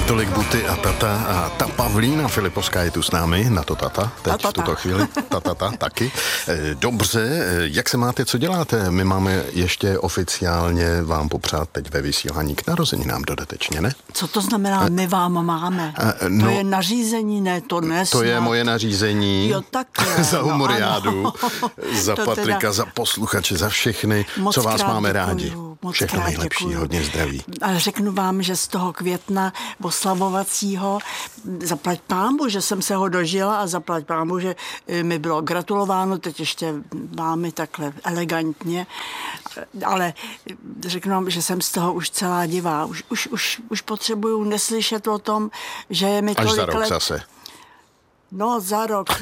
Tolik Buty a Tata a ta Pavlína Filipovská je tu s námi, na to Tata, teď v tuto chvíli, Tata taky. Dobře, jak se máte, co děláte? My máme ještě oficiálně vám popřát teď ve vysílání k narozeninám dodatečně, ne? Co to znamená, my vám máme? No, to je nařízení, ne, to nesnad. To je moje nařízení. Jo, takhle. Za Humoriádu, no, za to Patrika, teda... za posluchače, za všechny, moc co vás máme děkuju, rádi. Všechno nejlepší, děkuju. hodně zdraví. Ale řeknu vám, že z toho května oslavovacího, zaplať pámbu, že jsem se ho dožila a zaplať pámbu, že mi bylo gratulováno, teď ještě vámi takhle elegantně, ale řeknu vám, že jsem z toho už celá divá. Už potřebuju neslyšet o tom, že je mi tolik let. Až za rok let. zase. No, za rok.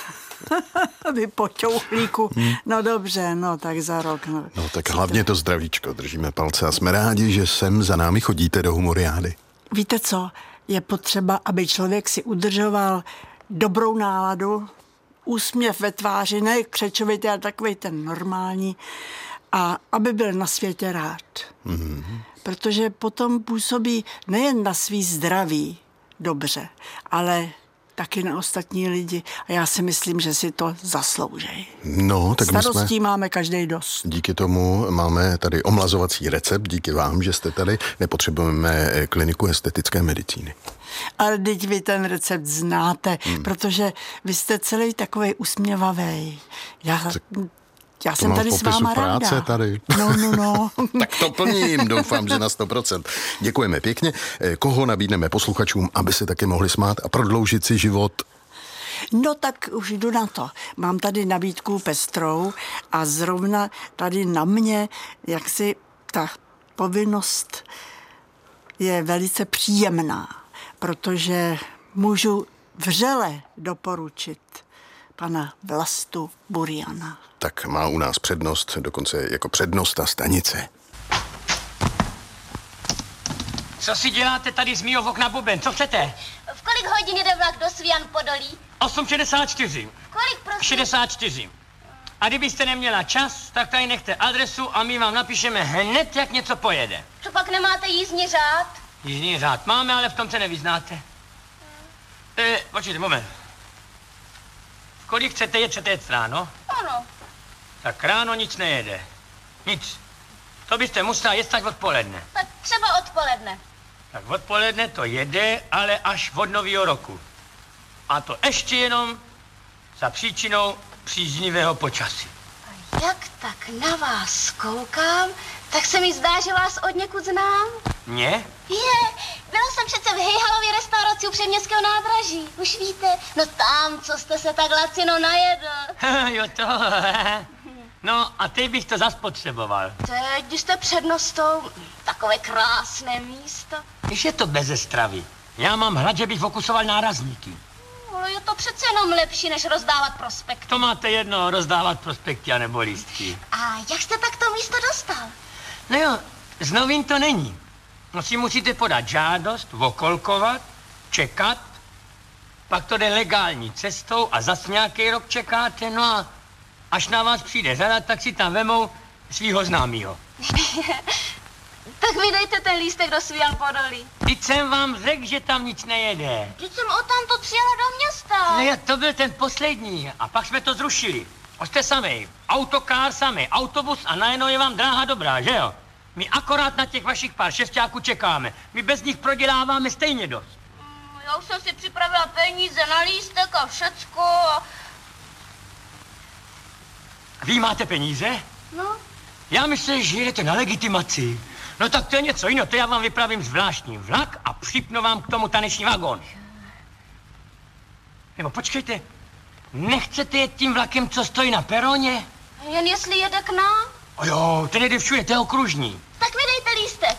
Vy poťouchlíku. No dobře, no tak za rok. No tak hlavně to zdravíčko, držíme palce a jsme rádi, že sem za námi chodíte do Humoriády. Víte co, je potřeba, aby člověk si udržoval dobrou náladu, úsměv ve tváři, ne křečovitý, ale takovej ten normální, a aby byl na světě rád. Mm-hmm. Protože potom působí nejen na svý zdraví dobře, ale taky na ostatní lidi. A já si myslím, že si to zasloužejí. No, tak starostí máme každej dost. Díky tomu máme tady omlazovací recept, díky vám, že jste tady. Nepotřebujeme kliniku estetické medicíny. Ale teď vy ten recept znáte, protože vy jste celý takovej usměvavej. Já jsem tady s váma ráda. Tady. No. Tak to plním, doufám, že na 100%. Děkujeme pěkně. Koho nabídneme posluchačům, aby se taky mohli smát a prodloužit si život? No tak už jdu na to. Mám tady nabídku pestrou a zrovna tady na mě, jak si ta povinnost je velice příjemná, protože můžu vřele doporučit pana Vlastu Buriana. Tak má u nás přednost, dokonce jako přednosta stanice. Co si děláte tady z mýho okna, Buben? Co chcete? V kolik hodin jde vlak do Svijan Podolí? 8:64. Kolik prosím? 64. A kdybyste neměla čas, tak tady nechte adresu a my vám napíšeme hned, jak něco pojede. Co pak nemáte jízdní řád? Jízdní řád máme, ale v tom se nevyznáte. Počkejte, moment. Kolik chcete jet ráno? Ano. Tak ráno nic nejede. Nic. To byste musela jet tak odpoledne. Tak třeba odpoledne. Tak odpoledne to jede, ale až od nového roku. A to ještě jenom za příčinou příznivého počasí. A jak tak na vás koukám, tak se mi zdá, že vás od někud znám. Mě? Byla jsem přece v Hejhalově restauraci u Předměstského nádraží. Už víte, no tam, co jste se tak lacino najedl. Jo to. No a teď bych to zas potřeboval. Teď, když jste přednostou, takové krásné místo. Když je to beze stravy. Já mám hlad, že bych fokusoval nárazníky. Ale je to přece jenom lepší, než rozdávat prospekty. To máte jedno, rozdávat prospekty a nebo lístky. A jak jste tak to místo dostal? No jo, z novin to není. No si musíte podat žádost, okolkovat, čekat, pak to jde legální cestou a zas nějaký rok čekáte, no a až na vás přijde řada, tak si tam vemou svýho známýho. Tak mi dejte ten lístek do Svijan Podolí. Teď jsem vám řekl, že tam nic nejede. Teď jsem odtamtud přijela do města. No jo, to byl ten poslední a pak jsme to zrušili. Jste samej, autokár samej, autobus a najednou je vám dráha dobrá, že jo? My akorát na těch vašich pár šestáků čekáme. My bez nich proděláváme stejně dost. Já už jsem si připravila peníze na lístek a všecko. Vy máte peníze? No. Já myslím, že jedete na legitimaci. No tak to je něco jiného, to já vám vypravím zvláštní vlak a připnu vám k tomu taneční vagón. Nebo počkejte, nechcete jet tím vlakem, co stojí na peroně? Jen jestli jede k nám? O jo, ten jede všude, to je okružní. Tak mi dejte lístek.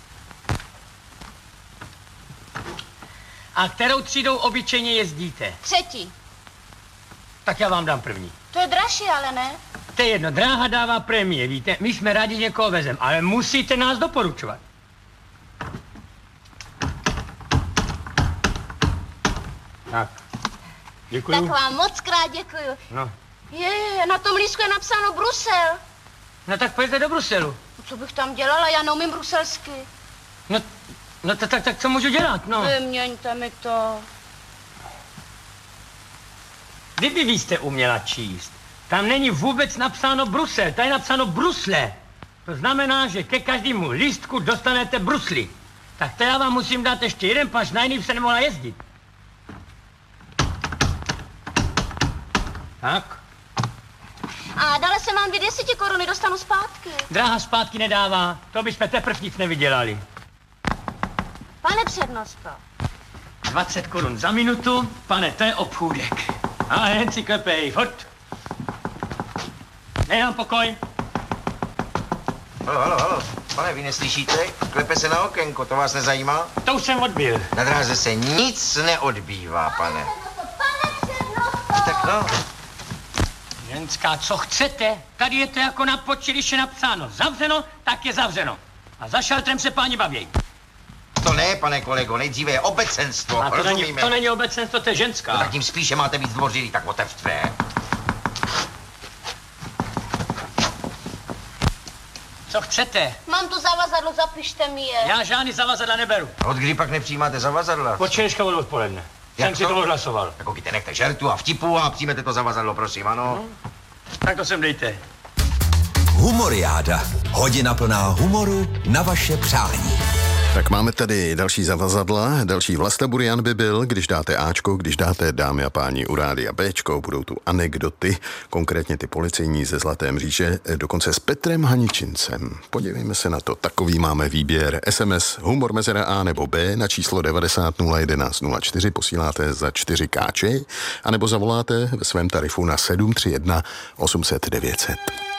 A kterou třídou obyčejně jezdíte? 3. Tak já vám dám první. To je dražší, ale ne? To je jedno, dráha dává prémie, víte, my jsme rádi někoho vezem, ale musíte nás doporučovat. Tak, děkuju. Tak vám moc krát děkuju. No. Na tom lístku je napsáno Brusel. No tak pojďte do Bruselu. Co bych tam dělala, já neumím bruselsky. No, No tak co můžu dělat, no? Vyměňte mi to. Kdyby vy jste uměla číst, tam není vůbec napsáno Brusel, tady je napsáno Brusle. To znamená, že ke každému lístku dostanete brusly. Tak to já vám musím dát ještě jeden paš, na jiný se nemohla jezdit. Tak. A dále se mám 200 koruny, dostanu zpátky. Dráha zpátky nedává, to bychom teprv nic nevydělali. Pane přednosto. 20 korun za minutu, pane, to je obchůdek. A jen si klepej, furt. Nechám pokoj. Halo. Pane, vy neslyšíte? Klepe se na okénko, to vás nezajímá? To už jsem odbil. Na dráze se nic neodbývá, pane. Pane přednosto. Tak no. Ženská, co chcete? Tady je to jako na počet, když je napsáno zavřeno, tak je zavřeno. A za šaltrem se páni baví. To ne, pane kolego, nejdříve je obecenstvo, A rozumíme? to není obecenstvo, to je ženská. No, tak tím spíše máte víc dvořilí, tak otevřte. Co chcete? Mám tu zavazadlo, zapište mi je. Já žádný zavazadla neberu. Od kdy pak nepřijímáte zavazadla? Od včerejška od odpoledne. Jak Jsem si to? to odhlasoval. Tak koukejte, nechte žertu a vtipu a přijmete to zavazadlo, prosím, ano? Tak to sem dejte. Humoriáda. Hodina plná humoru na vaše přání. Tak máme tady další zavazadla, další Vlasta Burian by byl, když dáte Ačko, když dáte, dámy a páni, u rádia Bčko, budou tu anekdoty, konkrétně ty policejní ze Zlaté mříže, dokonce s Petrem Haničincem. Podívejme se na to, takový máme výběr. SMS humor mezera A nebo B na číslo 90 011 04 posíláte za 4 káče, anebo zavoláte ve svém tarifu na 731 800 900.